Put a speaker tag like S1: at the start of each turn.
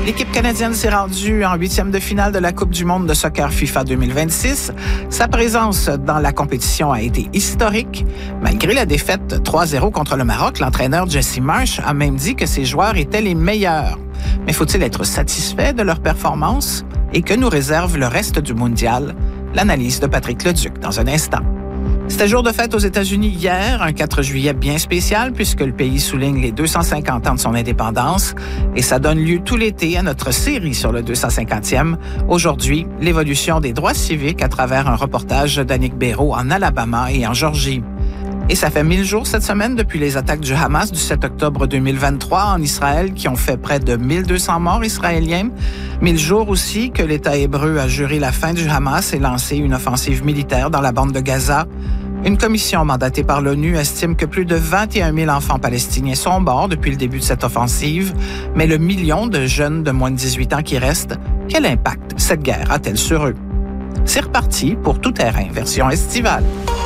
S1: L'équipe canadienne s'est rendue en huitième de finale de la Coupe du monde de soccer FIFA 2026. Sa présence dans la compétition a été historique. Malgré la défaite 3-0 contre le Maroc, l'entraîneur Jesse Marsch a même dit que ses joueurs étaient les meilleurs. Mais faut-il être satisfait de leur performance? Et que nous réserve le reste du mondial? L'analyse de Patrick Leduc dans un instant. C'était jour de fête aux États-Unis hier, un 4 juillet bien spécial puisque le pays souligne les 250 ans de son indépendance et ça donne lieu tout l'été à notre série sur le 250e. Aujourd'hui, l'évolution des droits civiques à travers un reportage d'Annick Béraud en Alabama et en Georgie. Et ça fait 1000 jours cette semaine depuis les attaques du Hamas du 7 octobre 2023 en Israël qui ont fait près de 1200 morts israéliens. 1000 jours aussi que l'État hébreu a juré la fin du Hamas et lancé une offensive militaire dans la bande de Gaza. Une commission mandatée par l'ONU estime que plus de 21 000 enfants palestiniens sont morts depuis le début de cette offensive. Mais le million de jeunes de moins de 18 ans qui restent, quel impact cette guerre a-t-elle sur eux? C'est reparti pour Tout terrain, version estivale.